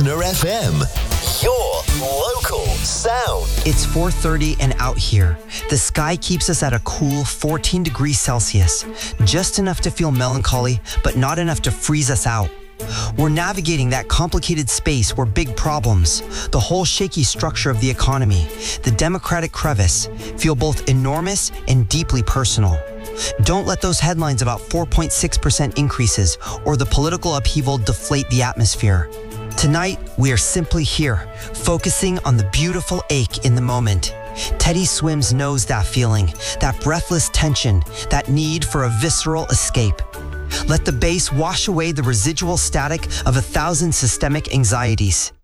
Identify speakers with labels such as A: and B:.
A: Listener FM, your local sound.
B: It's 4:30 and out here. The sky keeps us at a cool 14 degrees Celsius, just enough to feel melancholy, but not enough to freeze us out. We're navigating that complicated space where big problems, the whole shaky structure of the economy, the democratic crevice, feel both enormous and deeply personal. Don't let those headlines about 4.6% increases or the political upheaval deflate the atmosphere. Tonight, we are simply here, focusing on the beautiful ache in the moment. Teddy Swims knows that feeling, that breathless tension, that need for a visceral escape. Let the bass wash away the residual static of 1,000 systemic anxieties.